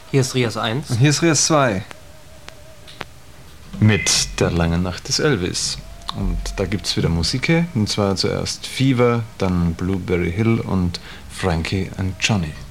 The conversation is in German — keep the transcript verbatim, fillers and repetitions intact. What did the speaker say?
Hier ist Rias eins. Und hier ist Rias zwei. Mit der langen Nacht des Elvis. Und da gibt es wieder Musik, und zwar zuerst Fever, dann Blueberry Hill und Frankie and Johnny.